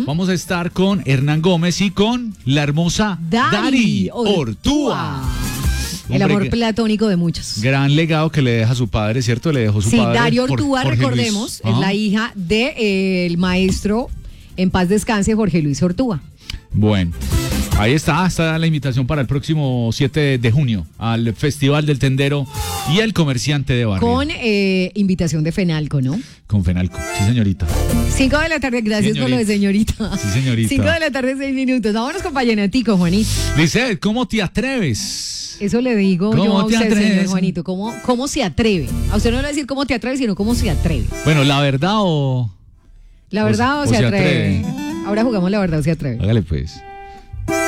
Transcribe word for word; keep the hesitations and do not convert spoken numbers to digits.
vamos a estar con Hernán Gómez y con la hermosa Dari, Dari Ortúa. Ortúa. El Hombre, amor platónico de muchos. Gran legado que le deja su padre, ¿cierto? Le dejó su Sí, padre. Dari Jor- Ortúa, Jorge recordemos, Luis. es la hija del maestro, en paz descanse, Jorge Luis Ortúa. Bueno, ahí está, está la invitación para el próximo siete de junio al Festival del Tendero y el Comerciante de Barrio. Con eh, invitación de Fenalco, ¿no? Con Fenalco, sí señorita. Cinco de la tarde, gracias por lo de señorita. Sí, señorita. Cinco de la tarde, seis minutos. Vámonos con Vallenatico, Juanito. Lizeth, ¿cómo te atreves? Eso le digo ¿Cómo yo a te usted, atreves? señor Juanito. ¿Cómo, ¿Cómo se atreve? A usted no le va a decir cómo te atreves, sino cómo se atreve. Bueno, ¿la verdad o...? La O verdad o, se- se, o se atreve. atreve. Ahora jugamos la verdad o se atreve. Hágale pues.